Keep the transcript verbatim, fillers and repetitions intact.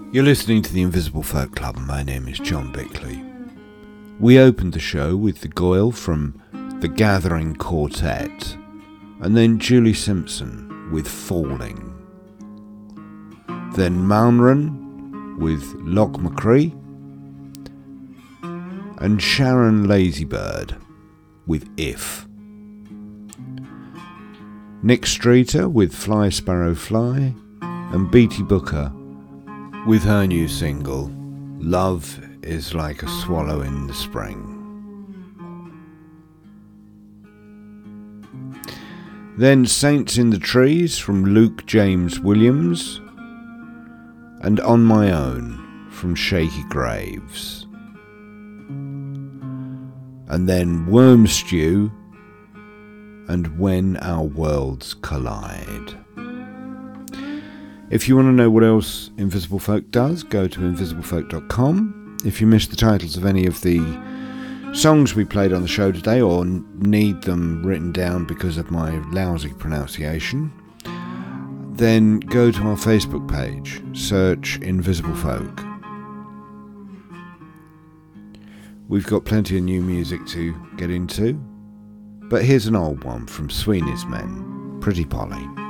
You're listening to the Invisible Folk Club, and my name is John Bickley. We opened the show with the Goyle from The Gathering Quartet, and then Julie Simpson with Falling. Then Malmrun with Loch Macree, and Sharon Ladybird with If. Nick Streeter with Fly Sparrow Fly, and Beattie Booker with her new single, Love is Like a Swallow in the Spring. Then Saints in the Trees from Luke James Williams, and On My Own from Shaky Graves. And then Worm Stew and When Our Worlds Collide. If you want to know what else Invisible Folk does, go to invisible folk dot com. If you missed the titles of any of the songs we played on the show today, or need them written down because of my lousy pronunciation, then go to our Facebook page, search Invisible Folk. We've got plenty of new music to get into, but here's an old one from Sweeney's Men, Pretty Polly.